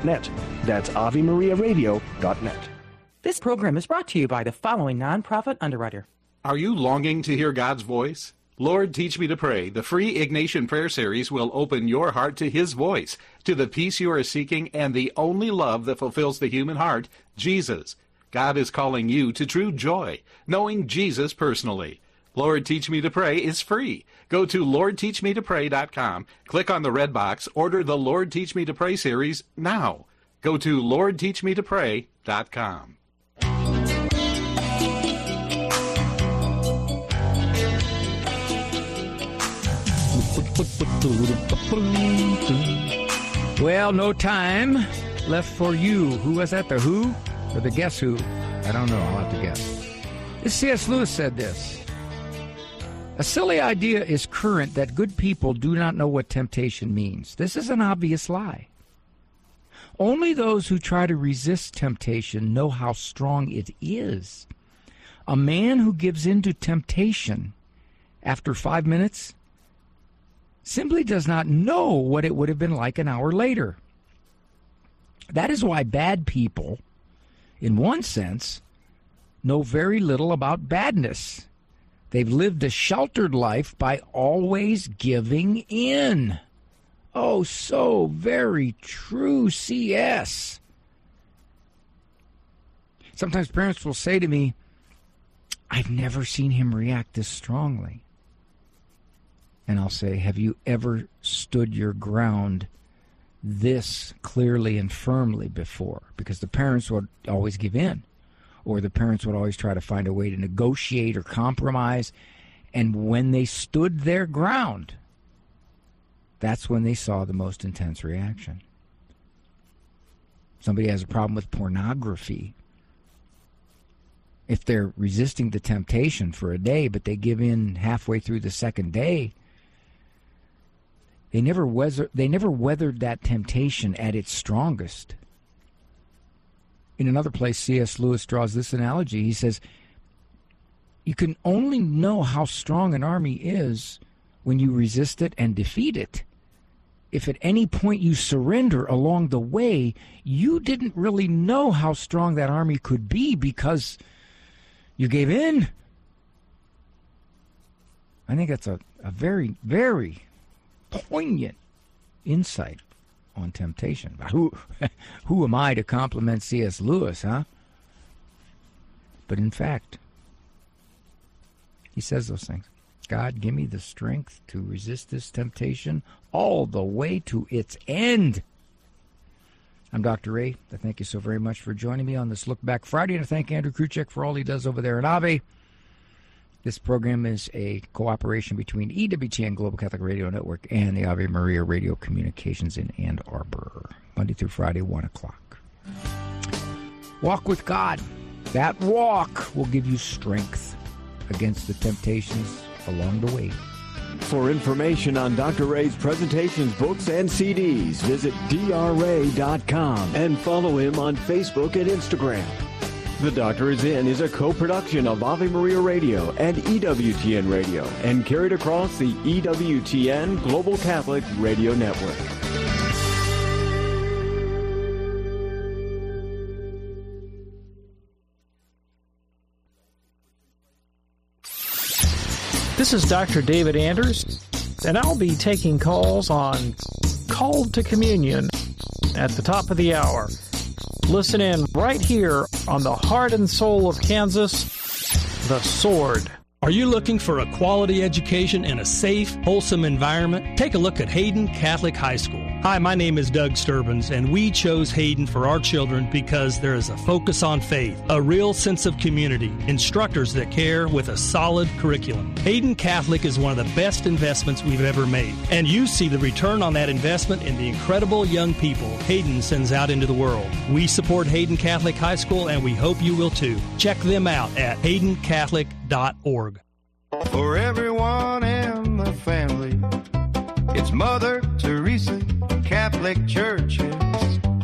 AveMariaRadio.net. That's AveMariaRadio.net. This program is brought to you by the following nonprofit underwriter. Are you longing to hear God's voice? Lord, Teach Me to Pray, the free Ignatian Prayer Series will open your heart to His voice, to the peace you are seeking, and the only love that fulfills the human heart, Jesus. God is calling you to true joy, knowing Jesus personally. Lord, Teach Me to Pray is free. Go to LordTeachMeToPray.com, click on the red box, order the Lord, Teach Me to Pray series now. Go to LordTeachMeToPray.com. Well, no time left for you. Who was that? The Who? Or the Guess Who? I don't know. I'll have to guess. C.S. Lewis said this. A silly idea is current that good people do not know what temptation means. This is an obvious lie. Only those who try to resist temptation know how strong it is. A man who gives in to temptation after 5 minutes simply does not know what it would have been like an hour later. That is why bad people, in one sense, know very little about badness. They've lived a sheltered life by always giving in. Oh, so very true, C.S. Sometimes parents will say to me, I've never seen him react this strongly. And I'll say, have you ever stood your ground this clearly and firmly before? Because the parents would always give in, or the parents would always try to find a way to negotiate or compromise. And when they stood their ground, that's when they saw the most intense reaction. Somebody has a problem with pornography. If they're resisting the temptation for a day, but they give in halfway through the second day, they never weathered that temptation at its strongest. In another place, C.S. Lewis draws this analogy. He says, you can only know how strong an army is when you resist it and defeat it. If at any point you surrender along the way, you didn't really know how strong that army could be because you gave in. I think that's a very, very poignant insight on temptation. Who am I to compliment C.S. Lewis, huh? But in fact, he says those things. God, give me the strength to resist this temptation all the way to its end. I'm Dr. Ray. I thank you so very much for joining me on this Look Back Friday, and I thank Andrew Kruchek for all he does over there at Ave. This program is a cooperation between EWTN Global Catholic Radio Network and the Ave Maria Radio Communications in Ann Arbor, Monday through Friday, 1 o'clock. Walk with God. That walk will give you strength against the temptations along the way. For information on Dr. Ray's presentations, books, and CDs, visit drray.com and follow him on Facebook and Instagram. The Doctor Is In is a co-production of Ave Maria Radio and EWTN Radio and carried across the EWTN Global Catholic Radio Network. This is Dr. David Anders, and I'll be taking calls on Called to Communion at the top of the hour. Listen in right here on the heart and soul of Kansas, The Sword. Are you looking for a quality education in a safe, wholesome environment? Take a look at Hayden Catholic High School. Hi, my name is Doug Sturbins, and we chose Hayden for our children because there is a focus on faith, a real sense of community, instructors that care with a solid curriculum. Hayden Catholic is one of the best investments we've ever made, and you see the return on that investment in the incredible young people Hayden sends out into the world. We support Hayden Catholic High School, and we hope you will too. Check them out at haydencatholic.org. For everyone in the family, it's Mother Teresa Catholic Church in